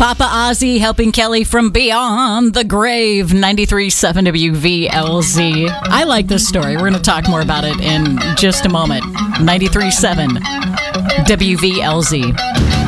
Papa Ozzy helping Kelly from beyond the grave. 93.7 WVLZ. I like this story. We're going to talk more about it in just a moment. 93.7 WVLZ.